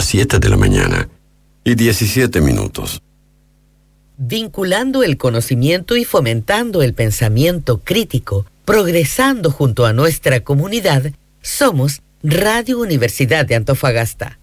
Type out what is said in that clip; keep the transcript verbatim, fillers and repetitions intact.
las siete de la mañana y diecisiete minutos. Vinculando el conocimiento y fomentando el pensamiento crítico, progresando junto a nuestra comunidad, somos Radio Universidad de Antofagasta.